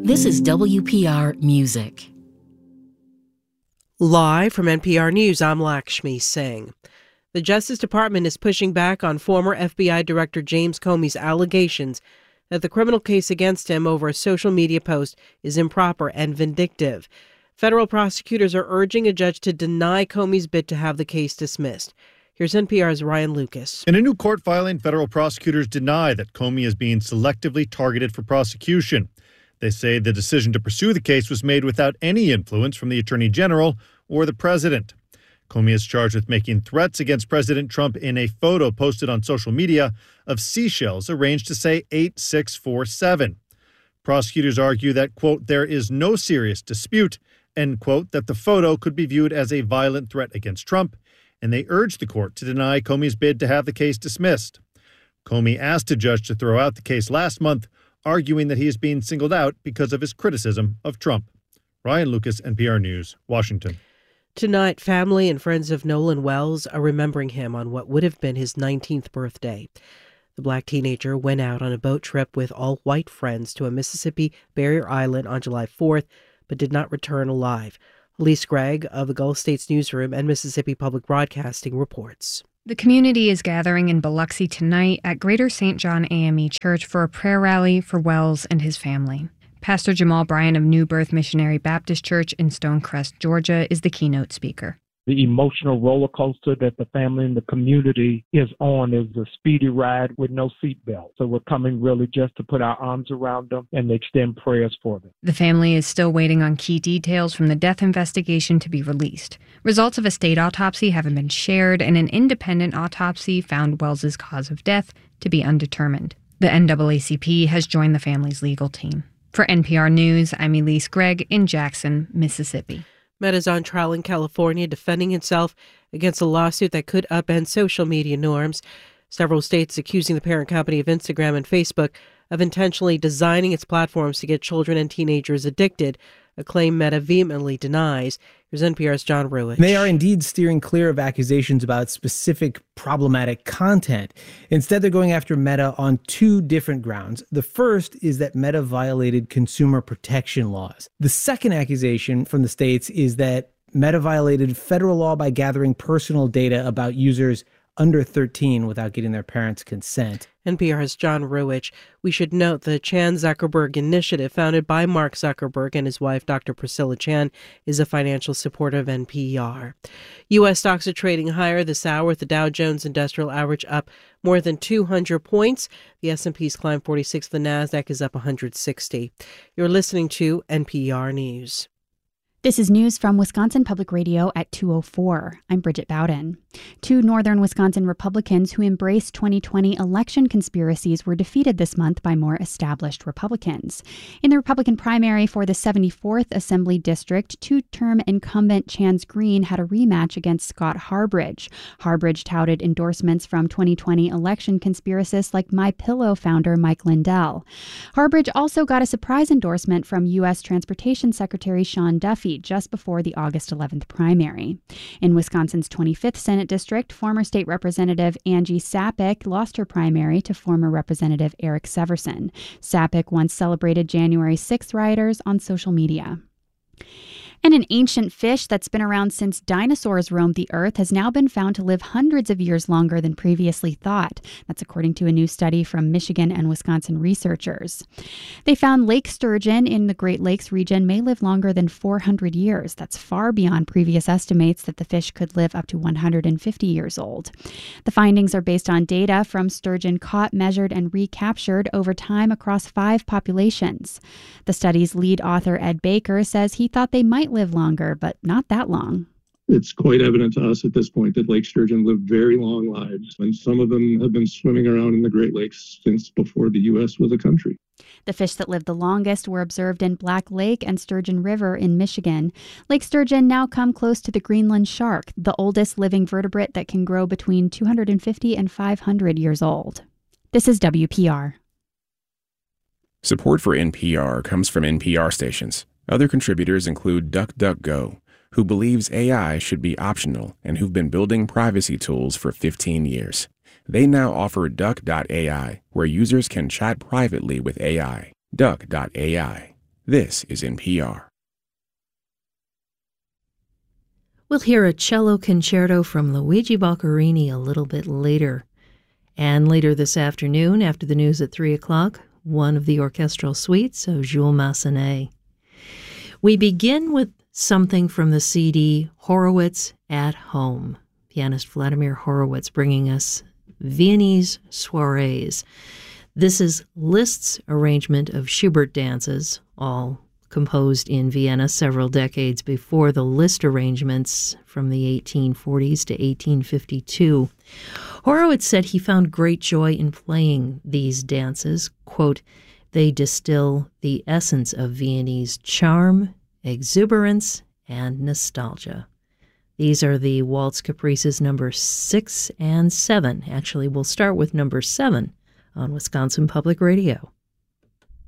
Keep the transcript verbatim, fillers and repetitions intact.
This is W P R Music. Live from N P R News, I'm Lakshmi Singh. The Justice Department is pushing back on former F B I Director James Comey's allegations that the criminal case against him over a social media post is improper and vindictive. Federal prosecutors are urging a judge to deny Comey's bid to have the case dismissed. Here's N P R's Ryan Lucas. In a new court filing, federal prosecutors deny that Comey is being selectively targeted for prosecution. They say the decision to pursue the case was made without any influence from the Attorney General or the President. Comey is charged with making threats against President Trump in a photo posted on social media of seashells arranged to say eight six four seven. Prosecutors argue that, quote, there is no serious dispute, end quote, that the photo could be viewed as a violent threat against Trump, and they urge the court to deny Comey's bid to have the case dismissed. Comey asked a judge to throw out the case last month, arguing that he is being singled out because of his criticism of Trump. Ryan Lucas, N P R News, Washington. Tonight, family and friends of Nolan Wells are remembering him on what would have been his nineteenth birthday. The black teenager went out on a boat trip with all white friends to a Mississippi barrier island on July fourth, but did not return alive. Elise Gregg of the Gulf States Newsroom and Mississippi Public Broadcasting reports. The community is gathering in Biloxi tonight at Greater Saint John A M E Church for a prayer rally for Wells and his family. Pastor Jamal Bryan of New Birth Missionary Baptist Church in Stonecrest, Georgia, is the keynote speaker. The emotional roller coaster that the family and the community is on is a speedy ride with no seatbelt. So we're coming really just to put our arms around them and extend prayers for them. The family is still waiting on key details from the death investigation to be released. Results of a state autopsy haven't been shared, and an independent autopsy found Wells's cause of death to be undetermined. The N double A C P has joined the family's legal team. For N P R News, I'm Elise Gregg in Jackson, Mississippi. Meta's on trial in California defending itself against a lawsuit that could upend social media norms. Several states accusing the parent company of Instagram and Facebook of intentionally designing its platforms to get children and teenagers addicted, a claim Meta vehemently denies. Here's N P R's John Ruich. They are indeed steering clear of accusations about specific problematic content. Instead, they're going after Meta on two different grounds. The first is that Meta violated consumer protection laws. The second accusation from the states is that Meta violated federal law by gathering personal data about users under thirteen without getting their parents' consent. N P R's John Ruich. We should note the Chan Zuckerberg Initiative, founded by Mark Zuckerberg and his wife, Doctor Priscilla Chan, is a financial supporter of N P R. U S stocks are trading higher this hour, with the Dow Jones Industrial Average up more than two hundred points. The S and P's climbed forty-six. The Nasdaq is up one hundred sixty. You're listening to N P R News. This is news from Wisconsin Public Radio at two oh four. I'm Bridget Bowden. Two northern Wisconsin Republicans who embraced twenty twenty election conspiracies were defeated this month by more established Republicans. In the Republican primary for the seventy-fourth Assembly District, two-term incumbent Chance Green had a rematch against Scott Harbridge. Harbridge touted endorsements from twenty twenty election conspiracists like MyPillow founder Mike Lindell. Harbridge also got a surprise endorsement from U S Transportation Secretary Sean Duffy just before the August eleventh primary. In Wisconsin's twenty-fifth Senate District, former State Representative Angie Sapek lost her primary to former Representative Eric Severson. Sapek once celebrated January sixth rioters on social media. And an ancient fish that's been around since dinosaurs roamed the earth has now been found to live hundreds of years longer than previously thought. That's according to a new study from Michigan and Wisconsin researchers. They found lake sturgeon in the Great Lakes region may live longer than four hundred years. That's far beyond previous estimates that the fish could live up to one hundred fifty years old. The findings are based on data from sturgeon caught, measured, and recaptured over time across five populations. The study's lead author, Ed Baker, says he thought they might live longer, but not that long. It's quite evident to us at this point that lake sturgeon live very long lives, and some of them have been swimming around in the Great Lakes since before the U S was a country. The fish that lived the longest were observed in Black Lake and Sturgeon River in Michigan. Lake sturgeon now come close to the Greenland shark, the oldest living vertebrate that can grow between two hundred fifty and five hundred years old. This is W P R. Support for N P R comes from N P R stations. Other contributors include DuckDuckGo, who believes A I should be optional and who've been building privacy tools for fifteen years. They now offer Duck dot A I, where users can chat privately with A I. Duck dot A I. This is N P R. We'll hear a cello concerto from Luigi Boccherini a little bit later. And later this afternoon, after the news at three o'clock, one of the orchestral suites of Jules Massenet. We begin with something from the C D Horowitz at Home. Pianist Vladimir Horowitz bringing us Viennese Soirees. This is Liszt's arrangement of Schubert dances, all composed in Vienna several decades before the Liszt arrangements from the eighteen forties to eighteen fifty-two. Horowitz said he found great joy in playing these dances. Quote, "They distill the essence of Viennese charm, exuberance, and nostalgia." These are the Waltz Caprices number six and seven. Actually, we'll start with number seven on Wisconsin Public Radio.